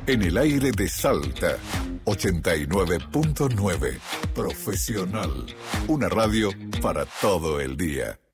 En el aire de Salta, 89.9. Profesional. Una radio para todo el día.